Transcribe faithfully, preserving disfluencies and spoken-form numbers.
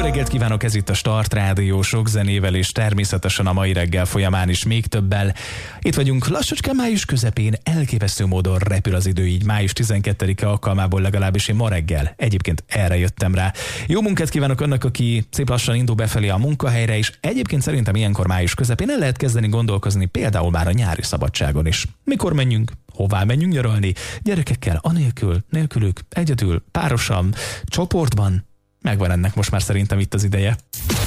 reggelt kívánok, ez itt a Start Rádió, sok zenével és természetesen a mai reggel folyamán is még többel. Itt vagyunk lassacskán május közepén, elképesztő módon repül az idő, így május tizenkettedike alkalmából legalábbis én ma reggel egyébként erre jöttem rá. Jó munkát kívánok önnek, aki szép lassan indul befelé a munkahelyre, és egyébként szerintem ilyenkor május közepén el lehet kezdeni gondolkozni például már a nyári szabadságon is. Mikor menjünk? Hová menjünk nyaralni? Gyerekekkel, anélkül, nélkülük, egyedül, párosan, csoportban? Megvan ennek most már szerintem itt az ideje.